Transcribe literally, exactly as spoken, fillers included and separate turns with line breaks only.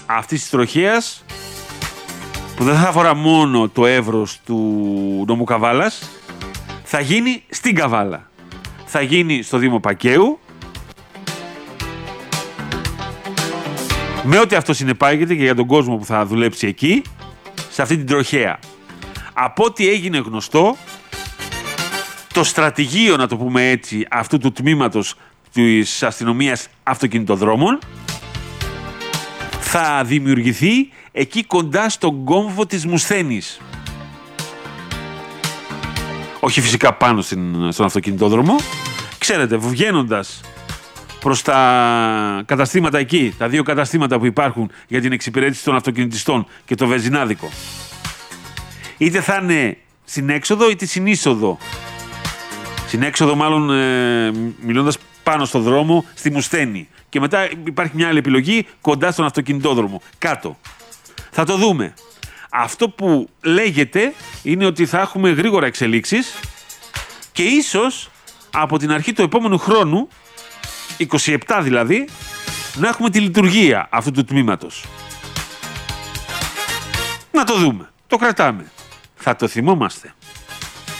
αυτής της τροχέας που δεν θα αφορά μόνο το εύρος του νομού Καβάλας, θα γίνει στην Καβάλα. Θα γίνει στο Δήμο Πακαίου, με ό,τι αυτό συνεπάγεται και για τον κόσμο που θα δουλέψει εκεί, σε αυτή την τροχέα. Από ό,τι έγινε γνωστό, το στρατηγείο, να το πούμε έτσι, αυτού του τμήματος της αστυνομίας αυτοκινητοδρόμων θα δημιουργηθεί εκεί κοντά στον κόμβο της Μουσθένης. Όχι φυσικά πάνω στην, στον αυτοκινητόδρομο. Ξέρετε, βγαίνοντας προς τα καταστήματα εκεί, τα δύο καταστήματα που υπάρχουν για την εξυπηρέτηση των αυτοκινητιστών και το βενζινάδικο, είτε θα είναι στην έξοδο είτε στην είσοδο. Στην έξοδο μάλλον ε, μιλώντας πάνω στο δρόμο, στη Μουσθένη. Και μετά υπάρχει μια άλλη επιλογή κοντά στον αυτοκινητόδρομο, κάτω. Θα το δούμε. Αυτό που λέγεται είναι ότι θα έχουμε γρήγορα εξελίξεις και ίσως από την αρχή του επόμενου χρόνου, είκοσι επτά δηλαδή, να έχουμε τη λειτουργία αυτού του τμήματος. Να το δούμε. Το κρατάμε. Θα το θυμόμαστε.